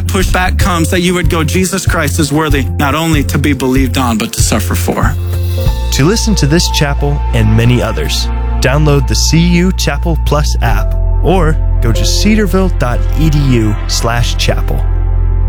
pushback comes, that you would go, Jesus Christ is worthy not only to be believed on, but to suffer for. To listen to this chapel and many others, download the CU Chapel Plus app or go to cedarville.edu/chapel.